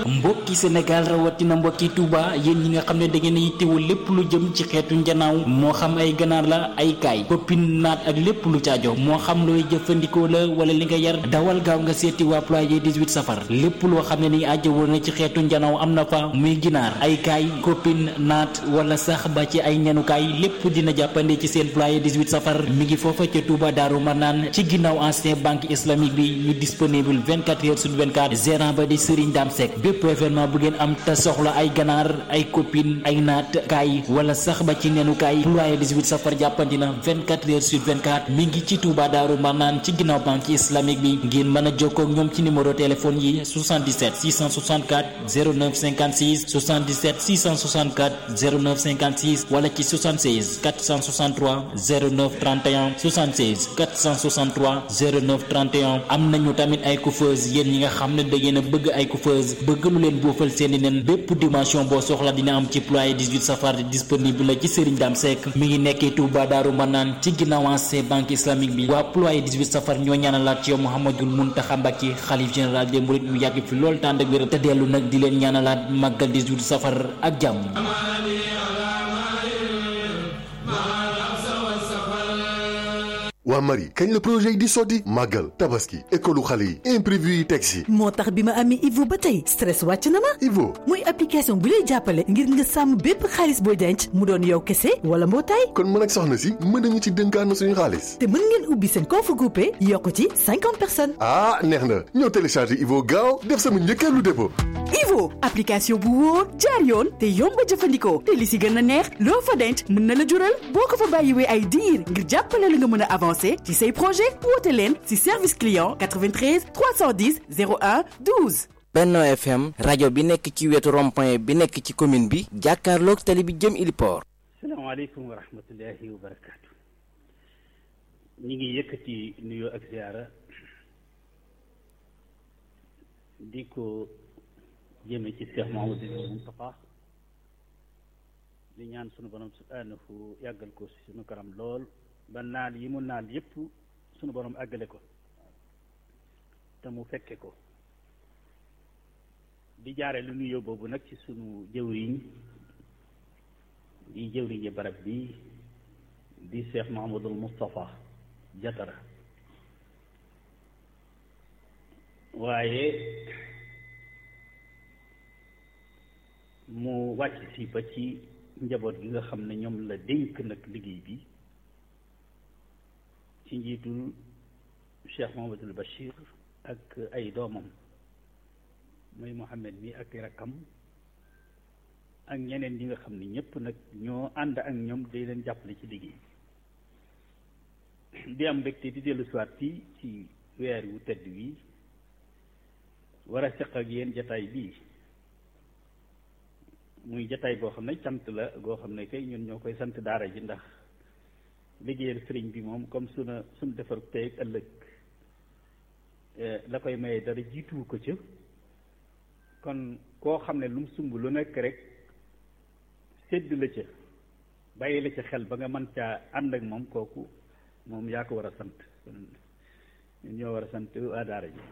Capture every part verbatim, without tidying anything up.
mbokki Sénégal rawatina mbokki Touba yéen ñi nga xam ne da ngeen a yittewoo lépp lu jëm ci xeetu njanaaw moo xam ay ganaar la ay kaay koppin naat ak lépp lu caajo moo xam looy jëfandikoo la wala li nga yar dawal gaaw nga seeti waa ployer dix-huit safar lépp loo xam ne ni ajjawoo na ci xeetu njanaaw am na fa muy ginaar ay kaay koppin naat wala sax ba ci ay nenukaay lépp dina jàppande ci seen ployer dix-huit safar mi ngi foofa ca Touba Daaru Manaan ci ginnaaw ancien banque islamique bi ñu disponible vingt-quatre heures sur vingt-quatre gérant ba di Serigne Dame Seck bépp événement bu ngeen am te soxla ay ganaar ay copine ay naat kaay wala sax ba ci nenu kaay ployer dix-huit safar jàppandi na vingt-quatre heures sur vingt-quatre mi ngi ci Touba Daaru Manaan ci ginnaaw banque islamique bi ngeen mën a jokkoo ak ñoom ci numéro téléphone yi soixante-dix-sept six cent soixante-quatre zéro neuf cinquante-six soixante-dix-sept six cent soixante-quatre zéro neuf cinquante-six wala ci soixante-seize quatre cent soixante-trois zéro neuf trente et un soixante-seize quatre cent soixante-trois zéro neuf trente et un am nañu tamit ay coiffeuse yéen ñi nga xam ne da ngeen a bëgg ay coiffeuse bëgg lu leen boofal seeni nen bépp dimension boo soxla dina am ci ployer dix-huit safar disponible la ci Serigne Dame Seck mi ngi nekkee Touba Daaru Manaan ci ginnaaw ancien banque islamique bi waa ployer dix-huit safar ñoo ñaanalaat ci yow Mouhamadoul Mountakha Mbacké xalif général des mourides mu yàgg fi lool tànd ak wér te dellu nag di leen ñaanalaat màggal dix-huit safar ak jàmm. waa Marie kañ la projet yi di sotti màggal tabaski école xale yi imprévu yi teg si moo tax bi ma amee Ivo ba tey stress wàcc na ma. Ivo muy application bu lay jàppale ngir nga sàmm bépp xaalis booy denc mu doon yow kese wala mbootaay. kon mën ak soxna si mën nañu ci dénkaan na suñu xaalis. te mën ngeen ubbi seen compte groupé yokk ci cinquante personnes. ah neex na ñoo téléchargé Ivo gaaw def sama njëkkeelu dépôt. Ivo application bu wóor jaar yoon te yomb a jëfandikoo te li si gën a neex loo fa denc mën na la jural boo ko fa bàyyiwee ay diir ngir jàppale la nga mën a avancer ci say projet woote leen ci service client quatre-vingt-treize trois cent dix zéro un douze. Benno F M rajo bi nekk ci wetu rond-point bi nekk ci commune bi jàkkaarloog tali bi jëm Iliport. salaamaaleykum wa rahmatullahi wa barakaatu. ñi ngi yëkkati nuyoo ak ziara di ko jëme ci Cheikh Mouhamadoul Mountakha di ñaan sunu borom subhanahu yàggal ko si sunu karam lool ba naal yi mu naal yépp sunu borom àggale ko te mu fekke ko di jaare lu nuyoo boobu nag ci sunu jëwriñ di jëwriñi barab bi di Cheikh Mouhamadoul Moustapha Diatara waaye mu wàcc si ba ci njaboot gi nga xam ne ñoom la dénk nag liggéey bi ci njiitul Cheikh Mouhamadoul Bachir ak ay doomam muy Mouhamed mi ak rakkam ak ñeneen ñi nga xam ne ñëpp nag ñoo ànd ak ñoom day leen jàppale ci liggéey di am mbégte di dellu siwaat fii ci weer wu tedd wi war a seq ak yéen jataay bii muy jataay boo xam ne sant la goo xam ne kay ñun ñoo koy sant daara ji ndax liggéeyal sëriñ bi moom comme suna suñ defar tey ak ëllëg la koy maye dara jiituwu ko ca kon koo xam ne lu mu sumb lu nekk rek sédd la ca bàyyi la ca xel ba nga mën caa ànd ak moom kooku moom yaa ko war a sant ñun ñoo war a sant waa daara ji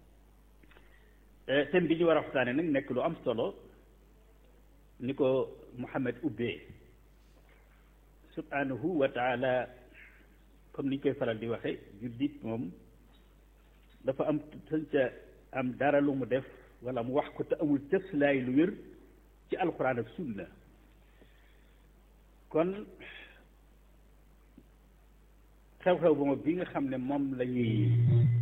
thème bi ñu war a waxtaane nag nekk lu am solo ni ko Mouhamed ubbee subhanahu wa taala comme ni ñu koy faral di waxe jullit moom dafa am sañ ca am dara lu mu def wala mu wax ko te amul cëslaay lu wér ci alxuraan ak sunna kon xew-xew bu ma bi nga xam ne moom la ñuy